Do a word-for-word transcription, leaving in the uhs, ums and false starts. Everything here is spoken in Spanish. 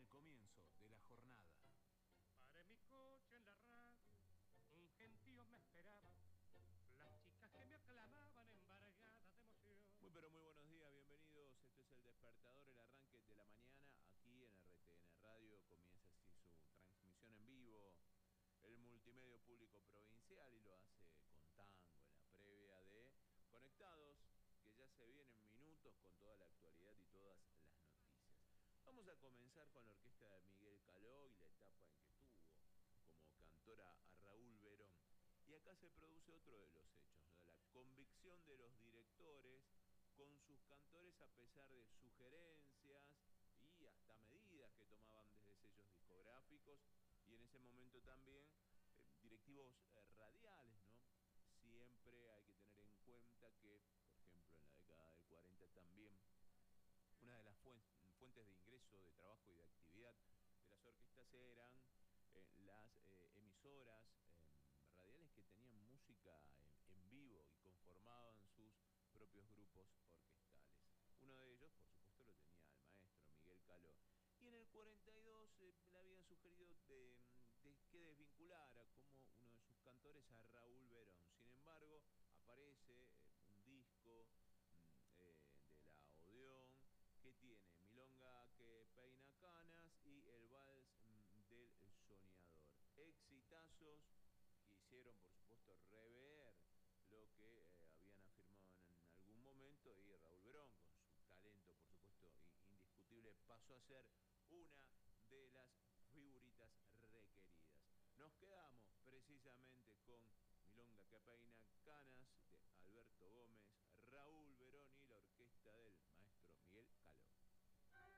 comienzo de la jornada. Paré mi coche en la radio, un gentío me esperaba, las chicas que me aclamaban embargadas de emoción. Muy pero muy buenos días, bienvenidos. Esto es El Despertador, el arranque de la mañana. Aquí en R T N Radio comienza así su transmisión en vivo, el multimedio público provincial, y lo hace con tango en la previa de Conectados, que ya se vienen minutos con toda la actualidad y todas las noticias. Vamos a comenzar con la orquesta de Miguel Caló y la etapa en que tuvo como cantora a Raúl Verón. Y acá se produce otro de los hechos, ¿no? La convicción de los directores con sus cantores a pesar de sugerencias y hasta medidas que tomaban desde sellos discográficos y en ese momento también eh, directivos eh, radiales, ¿no? Siempre hay que tener en cuenta que, por ejemplo, en la década del cuarenta también una de las fuentes de ingreso, de trabajo y de actividad de las orquestas eran eh, las eh, emisoras eh, radiales que tenían música en, en vivo y conformaban sus propios grupos orquestales. Uno de ellos, por supuesto, lo tenía el maestro Miguel Caló. Y en el cuarenta y dos eh, le habían sugerido de, de que desvinculara como uno de sus cantores a Raúl Verón. Sin embargo, aparece eh, un disco mm, eh, de la Odeón que tiene Milonga que peina canas y el vals mm, del soñador. Exitazos que hicieron, por supuesto, rever lo que eh, habían afirmado en, en algún momento, y Raúl Verón, con su talento, por supuesto, indiscutible, pasó a ser una de las figuritas requeridas. Nos quedamos precisamente con Milonga que